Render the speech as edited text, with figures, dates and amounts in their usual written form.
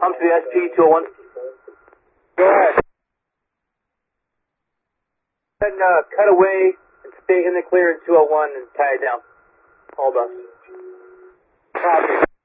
Pump to the SP 201. Go ahead. And cut away and stay in the clear in 201 and tie it down. All done. Copy.